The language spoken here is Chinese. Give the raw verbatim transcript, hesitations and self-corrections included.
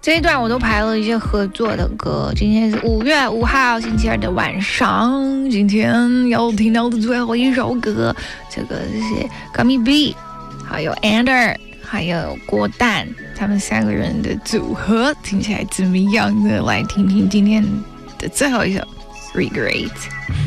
这一段我都排了一些合作的歌。今天是五月五号星期二的晚上，今天要听到的最后一首歌，这个是 Gummy B 还有 Ander 还有郭蛋他们三个人的组合，听起来怎么样呢？来听听今天的最后一首 Regret。